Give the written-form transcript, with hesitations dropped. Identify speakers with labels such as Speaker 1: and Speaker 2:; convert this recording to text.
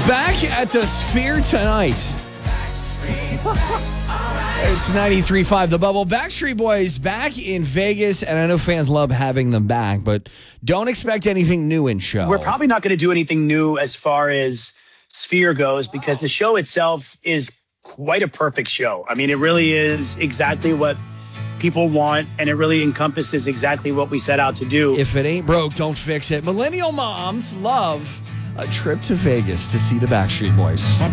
Speaker 1: Back at the Sphere tonight. It's 93.5 The Bubble. Backstreet Boys back in Vegas, and I know fans love having them back, but don't expect anything new in show.
Speaker 2: We're probably not going to do anything new as far as Sphere goes because the show itself is quite a perfect show. I mean, it really is exactly what people want, and it really encompasses exactly what we set out to do.
Speaker 1: If it ain't broke, don't fix it. Millennial moms love a trip to Vegas to see the Backstreet Boys.